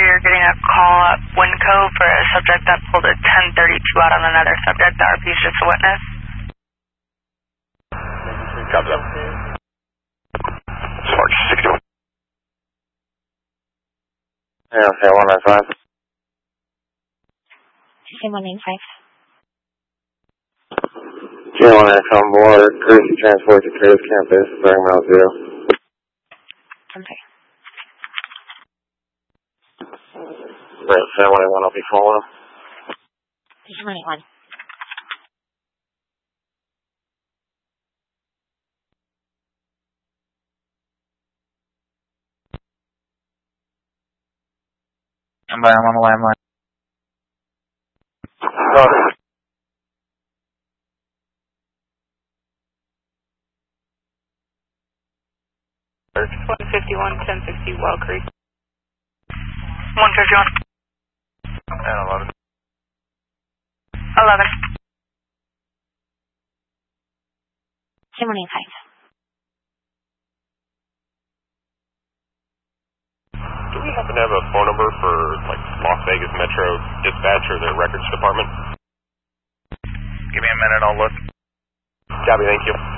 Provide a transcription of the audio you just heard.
you're getting a call at Winco for a subject that pulled a 1032 out on another subject. The RP is just a witness. Copy that. Smart 61. Yeah, okay, 195. Same 195. G1X on board, courtesy transport to Curtis campus, bearing mile 0. Okay. Right, 711, I'll be following. 711. I'm on the landline. Roger. Search 151, 1060 Well Creek. 151. And 11. 11. Same 185. Do we happen to have a phone number for, like, Las Vegas Metro Dispatch or their records department? Give me a minute, I'll look. Copy, thank you.